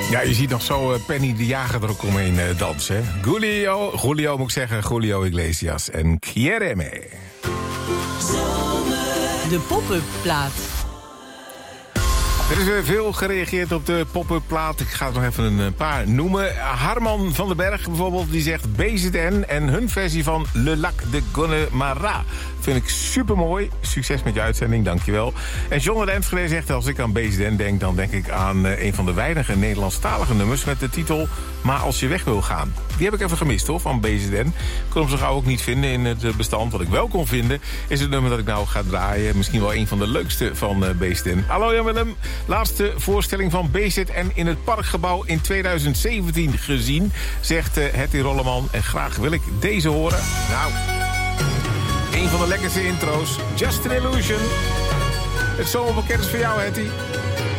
Ja, je ziet nog zo Penny de Jager er ook omheen dansen. Hè? Julio moet ik zeggen, Julio Iglesias en Quiereme. De pop-up plaat. Er is veel gereageerd op de pop-up plaat. Ik ga er nog even een paar noemen. Harman van den Berg bijvoorbeeld, die zegt BZN en hun versie van Le Lac de Connemara. Vind ik supermooi. Succes met je uitzending, dankjewel. En John uit Enschede zegt, als ik aan BZN denk, dan denk ik aan een van de weinige Nederlandstalige nummers met de titel Maar als je weg wil gaan. Die heb ik even gemist hoor, van BZN. Ik kon hem zo gauw ook niet vinden in het bestand. Wat ik wel kon vinden, is het nummer dat ik nou ga draaien. Misschien wel een van de leukste van BZN. Hallo Jan Willem. Laatste voorstelling van BZN in het Parkgebouw in 2017 gezien, zegt Hetty Rolleman. En graag wil ik deze horen. Nou, een van de lekkerste intro's. Just an Illusion. Het zomerpakket is voor jou, Hetty.